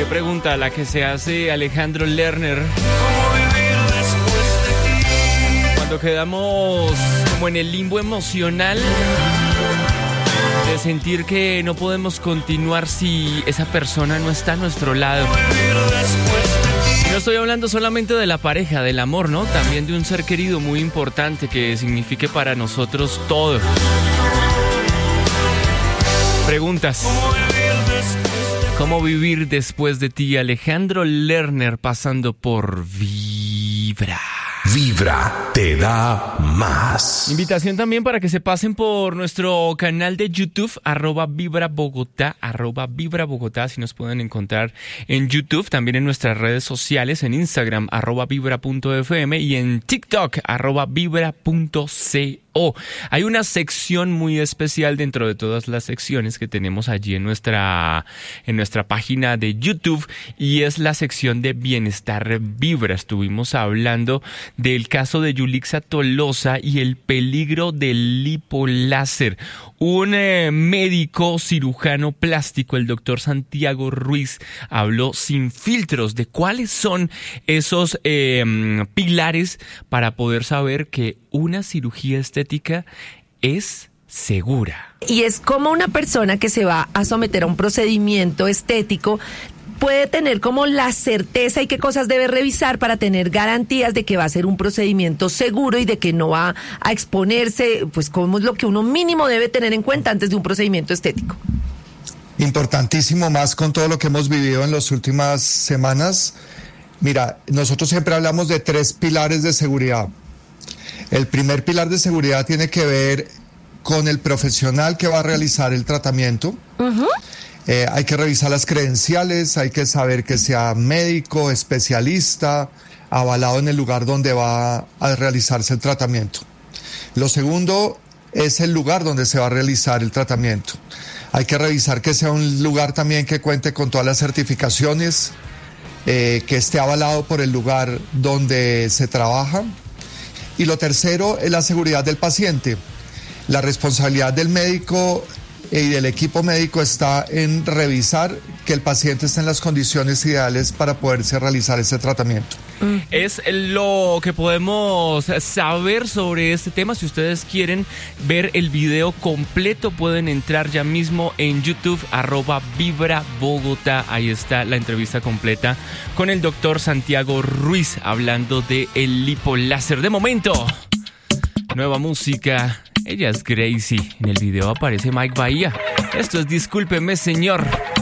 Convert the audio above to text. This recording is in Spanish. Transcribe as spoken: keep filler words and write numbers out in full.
pregunta la que se hace Alejandro Lerner. Cuando quedamos como en el limbo emocional de sentir que no podemos continuar si esa persona no está a nuestro lado. No estoy hablando solamente de la pareja, del amor, ¿no? También de un ser querido muy importante que signifique para nosotros todo. Preguntas. ¿Cómo vivir después de ti? Alejandro Lerner pasando por Vibra. Vibra te da más. Invitación también para que se pasen por nuestro canal de YouTube, arroba Vibra Bogotá, arroba Vibra Bogotá, así nos pueden encontrar en YouTube, también en nuestras redes sociales, en Instagram, arroba Vibra punto F M y en TikTok, arroba Vibra punto co. Hay una sección muy especial dentro de todas las secciones que tenemos allí en nuestra, en nuestra página de YouTube y es la sección de Bienestar Vibra. Estuvimos hablando del caso de Yulixa Tolosa y el peligro del lipoláser. Un eh, médico cirujano plástico, el doctor Santiago Ruiz, habló sin filtros de cuáles son esos eh, pilares para poder saber que una cirugía estética es segura. Y es como una persona que se va a someter a un procedimiento estético puede tener como la certeza y qué cosas debe revisar para tener garantías de que va a ser un procedimiento seguro y de que no va a exponerse, pues como es lo que uno mínimo debe tener en cuenta antes de un procedimiento estético. Importantísimo, más con todo lo que hemos vivido en las últimas semanas. Mira, nosotros siempre hablamos de tres pilares de seguridad. El primer pilar de seguridad tiene que ver con el profesional que va a realizar el tratamiento. Uh-huh. Eh, hay que revisar las credenciales, hay que saber que sea médico, especialista, avalado en el lugar donde va a realizarse el tratamiento. Lo segundo es el lugar donde se va a realizar el tratamiento. Hay que revisar que sea un lugar también que cuente con todas las certificaciones, eh, que esté avalado por el lugar donde se trabaja. Y lo tercero es la seguridad del paciente. La responsabilidad del médico y del equipo médico está en revisar que el paciente esté en las condiciones ideales para poderse realizar ese tratamiento. Es lo que podemos saber sobre este tema. Si ustedes quieren ver el video completo, pueden entrar ya mismo en YouTube, arroba Vibra Bogotá. Ahí está la entrevista completa con el doctor Santiago Ruiz hablando de el lipoláser. De momento, nueva música. Ella es Gracie. En el video aparece Mike Bahía. Esto es Discúlpeme, señor.